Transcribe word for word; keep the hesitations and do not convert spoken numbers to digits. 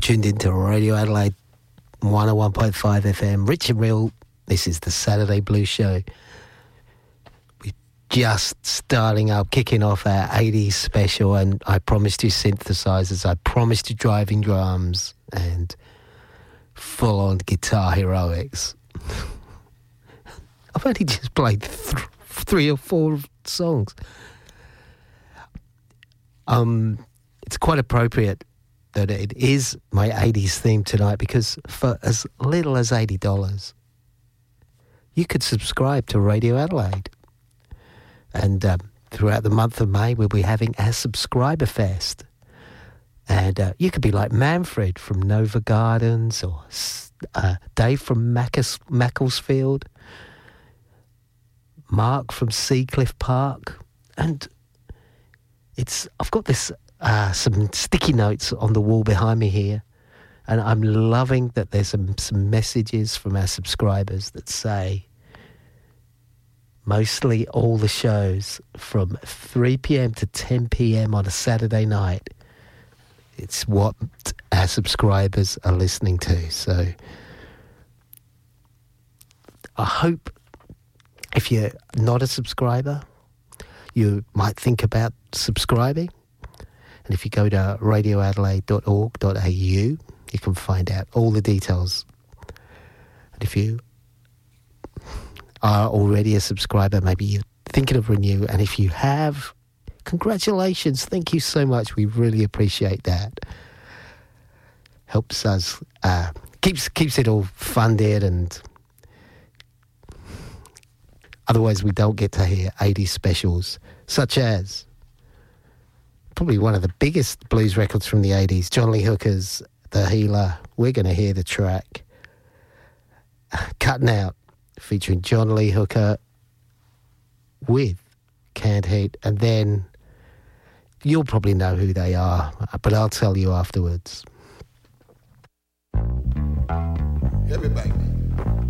tuned into Radio Adelaide one oh one point five F M. Rich and Real, this is the Saturday Blues Show. We're just starting up, kicking off our eighties special, and I promised you synthesizers, I promised you driving drums, and full-on guitar heroics. I've only just played th- three or four songs. Um, it's quite appropriate that it is my eighties theme tonight, because for as little as eighty dollars, you could subscribe to Radio Adelaide. And um, throughout the month of May, we'll be having our Subscriber Fest. And uh, you could be like Manfred from Nova Gardens, or uh, Dave from Maccles- Macclesfield, Mark from Seacliff Park. And it's I've got this uh, some sticky notes on the wall behind me here, and I'm loving that there's some, some messages from our subscribers that say mostly all the shows from three p.m. to ten p.m. on a Saturday night, it's what our subscribers are listening to. So I hope if you're not a subscriber, you might think about subscribing. And if you go to radio adelaide dot org dot a u, you can find out all the details. And if you are already a subscriber, maybe you're thinking of renew. And if you have, congratulations. Thank you so much. We really appreciate that. Helps us, uh, keeps keeps it all funded, and otherwise we don't get to hear eighty specials, such as probably one of the biggest blues records from the eighties, John Lee Hooker's The Healer. We're going to hear the track Cutting Out, featuring John Lee Hooker with Canned Heat, and then you'll probably know who they are, but I'll tell you afterwards. Everybody.